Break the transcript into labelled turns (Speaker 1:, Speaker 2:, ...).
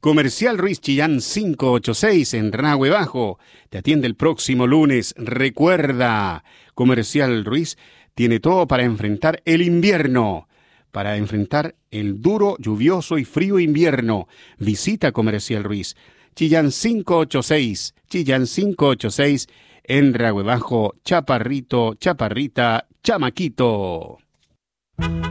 Speaker 1: Comercial Ruiz Chillán 586 en Rahue Bajo. Te atiende el próximo lunes. Recuerda, Comercial Ruiz tiene todo para enfrentar el invierno, para enfrentar el duro, lluvioso y frío invierno. Visita Comercial Ruiz. Chillán 586, Chillán 586 en Rahue Bajo, Chaparrito, Chaparrita, Chamaquito.